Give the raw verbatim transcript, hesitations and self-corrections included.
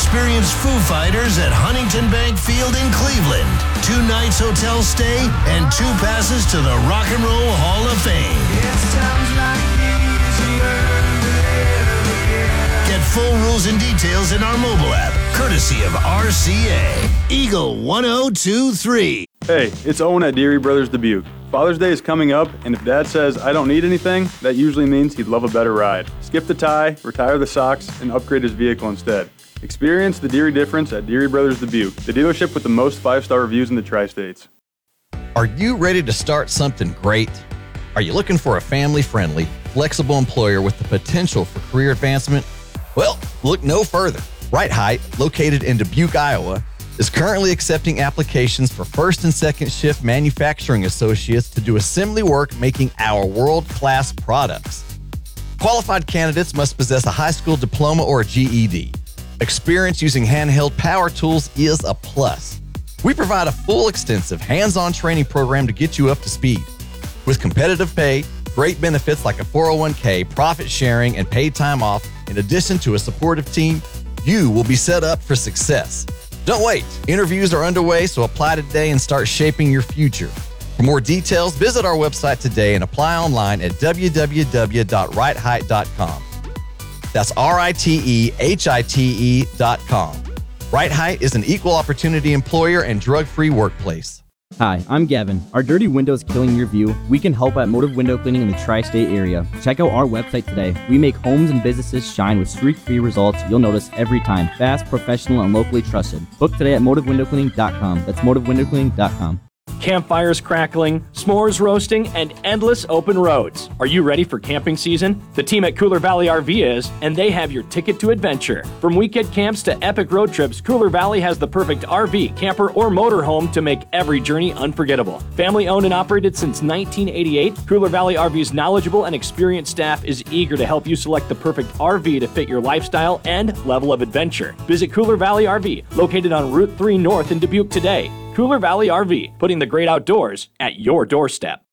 Experience Foo Fighters at Huntington Bank Field in Cleveland. Two nights hotel stay and two passes to the Rock and Roll Hall of Fame. Get full rules and details in our mobile app, courtesy of R C A. Eagle one oh two three. Hey, it's Owen at Deary Brothers Dubuque. Father's Day is coming up, and if Dad says, I don't need anything, that usually means he'd love a better ride. Skip the tie, retire the socks, and upgrade his vehicle instead. Experience the Deary difference at Deary Brothers Dubuque, the dealership with the most five-star reviews in the Tri-States. Are you ready to start something great? Are you looking for a family-friendly, flexible employer with the potential for career advancement? Well, look no further. Right Height, located in Dubuque, Iowa, is currently accepting applications for first and second shift manufacturing associates to do assembly work making our world-class products. Qualified candidates must possess a high school diploma or a G E D. Experience using handheld power tools is a plus. We provide a full, extensive, hands-on training program to get you up to speed. With competitive pay, great benefits like a four oh one k, profit sharing, and paid time off, in addition to a supportive team, you will be set up for success. Don't wait. Interviews are underway, so apply today and start shaping your future. For more details, visit our website today and apply online at w w w dot right height dot com. That's R I T E H I T E dot com. Right Height is an equal opportunity employer and drug-free workplace. Hi, I'm Gavin. Are dirty windows killing your view? We can help at Motive Window Cleaning in the Tri-State area. Check out our website today. We make homes and businesses shine with streak-free results you'll notice every time. Fast, professional, and locally trusted. Book today at motive window cleaning dot com. That's motive window cleaning dot com. Campfires crackling, s'mores roasting, and endless open roads. Are you ready for camping season? The team at Cooler Valley R V is, and they have your ticket to adventure. From weekend camps to epic road trips, Cooler Valley has the perfect R V, camper, or motorhome to make every journey unforgettable. Family owned and operated since nineteen eighty-eight, Cooler Valley R V's knowledgeable and experienced staff is eager to help you select the perfect R V to fit your lifestyle and level of adventure. Visit Cooler Valley R V, located on Route three North in Dubuque today. Cooler Valley R V, putting the great outdoors at your doorstep.